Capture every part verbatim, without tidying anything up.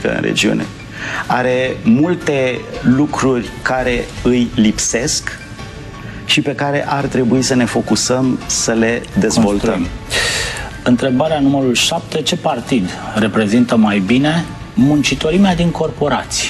politică în regiune. Are multe lucruri care îi lipsesc și pe care ar trebui să ne focusăm să le dezvoltăm. Construim. Întrebarea numărul șapte. Ce partid reprezintă mai bine muncitorimea din corporații?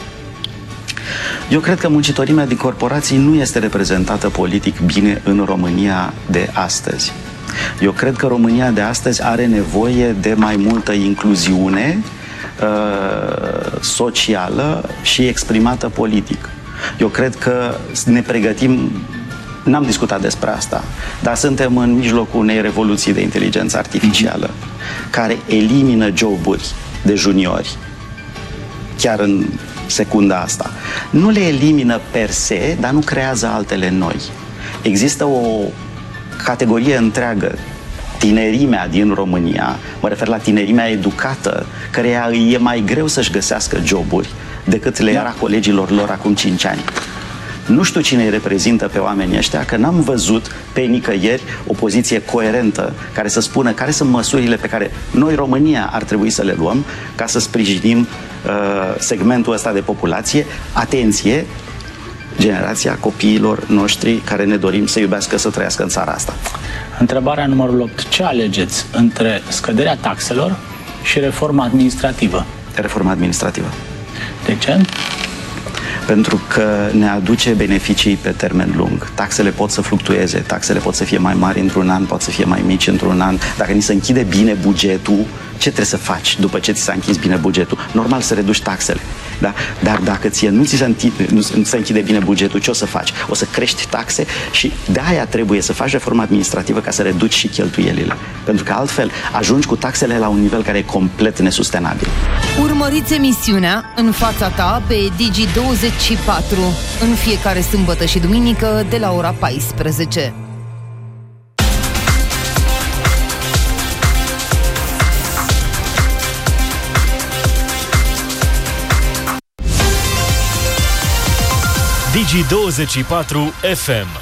Eu cred că muncitorimea din corporații nu este reprezentată politic bine în România de astăzi. Eu cred că România de astăzi are nevoie de mai multă incluziune uh, socială și exprimată politic. Eu cred că ne pregătim, n-am discutat despre asta, dar suntem în mijlocul unei revoluții de inteligență artificială care elimină joburi de juniori chiar în secunda asta. Nu le elimină per se, dar nu creează altele noi. Există o categorie întreagă, tinerimea din România, mă refer la tinerimea educată, căreia îi e mai greu să-și găsească joburi decât le era colegilor lor acum cinci ani. Nu știu cine îi reprezintă pe oamenii ăștia, că n-am văzut pe nicăieri o poziție coerentă care să spună care sunt măsurile pe care noi, România, ar trebui să le luăm ca să sprijinim uh, segmentul ăsta de populație. Atenție, generația copiilor noștri care ne dorim să iubească, să trăiască în țara asta. Întrebarea numărul opt. Ce alegeți între scăderea taxelor și reforma administrativă? Reforma administrativă. De ce? Pentru că ne aduce beneficii pe termen lung. Taxele pot să fluctueze, taxele pot să fie mai mari într-un an, pot să fie mai mici într-un an. Dacă ni se închide bine bugetul, ce trebuie să faci după ce ți s-a închis bine bugetul? Normal să reduci taxele. Da? Dar dacă ție nu ți se închide, nu, nu se închide bine bugetul, ce o să faci? O să crești taxe și de-aia trebuie să faci reforma administrativă ca să reduci și cheltuielile. Pentru că altfel ajungi cu taxele la un nivel care e complet nesustenabil. Urmăriți emisiunea În fața ta pe Digi douăzeci și patru în fiecare sâmbătă și duminică de la ora paisprezece. Digi douăzeci și patru F M.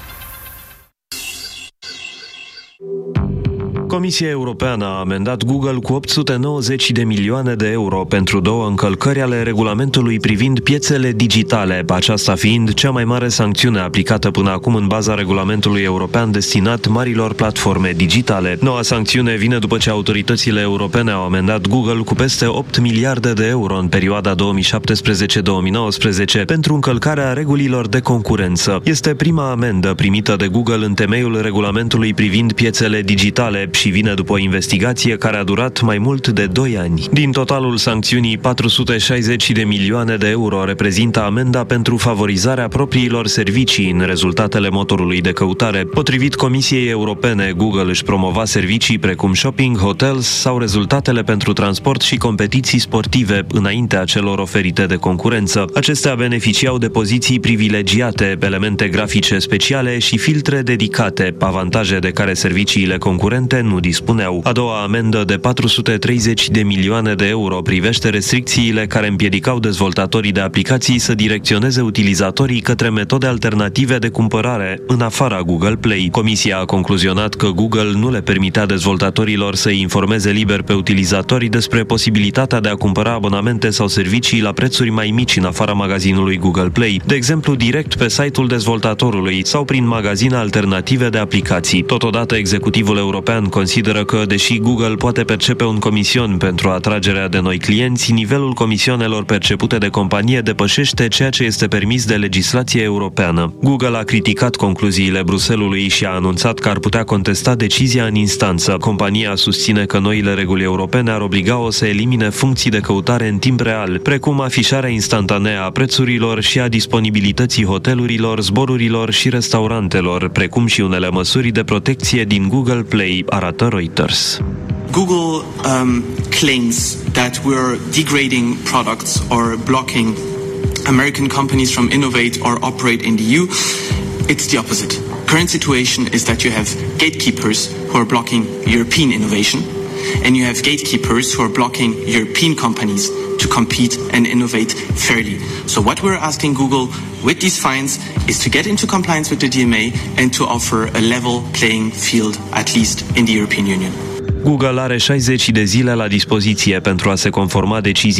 Comisia Europeană a amendat Google cu opt sute nouăzeci de milioane de euro pentru două încălcări ale regulamentului privind piețele digitale, aceasta fiind cea mai mare sancțiune aplicată până acum în baza regulamentului european destinat marilor platforme digitale. Noua sancțiune vine după ce autoritățile europene au amendat Google cu peste opt miliarde de euro în perioada două mii șaptesprezece două mii nouăsprezece pentru încălcarea regulilor de concurență. Este prima amendă primită de Google în temeiul regulamentului privind piețele digitale și vine după o investigație care a durat mai mult de doi ani. Din totalul sancțiunii, patru sute șaizeci de milioane de euro reprezintă amenda pentru favorizarea propriilor servicii în rezultatele motorului de căutare. Potrivit Comisiei Europene, Google își promova servicii precum shopping, hotels sau rezultatele pentru transport și competiții sportive înaintea celor oferite de concurență. Acestea beneficiau de poziții privilegiate, elemente grafice speciale și filtre dedicate, avantaje de care serviciile concurente nu dispuneau. A doua amendă de patru sute treizeci de milioane de euro privește restricțiile care împiedicau dezvoltatorii de aplicații să direcționeze utilizatorii către metode alternative de cumpărare în afara Google Play. Comisia a concluzionat că Google nu le permitea dezvoltatorilor să informeze liber pe utilizatori despre posibilitatea de a cumpăra abonamente sau servicii la prețuri mai mici în afara magazinului Google Play, de exemplu direct pe site-ul dezvoltatorului sau prin magazine alternative de aplicații. Totodată, executivul european consideră că, deși Google poate percepe un comision pentru atragerea de noi clienți, nivelul comisionelor percepute de companie depășește ceea ce este permis de legislația europeană. Google a criticat concluziile Bruxellesului și a anunțat că ar putea contesta decizia în instanță. Compania susține că noile reguli europene ar obliga-o să elimine funcții de căutare în timp real, precum afișarea instantanee a prețurilor și a disponibilității hotelurilor, zborurilor și restaurantelor, precum și unele măsuri de protecție din Google Play, arată Reuters. Google um, claims that we're degrading products or blocking American companies from innovate or operate in the E U. It's the opposite. Current situation is that you have gatekeepers who are blocking European innovation, and you have gatekeepers who are blocking European companies to compete and innovate fairly. So what we're asking Google with these fines is to get into compliance with the D M A and to offer a level playing field, at least in the European Union. Google are șaizeci de zile la dispoziție pentru a se conforma deciziei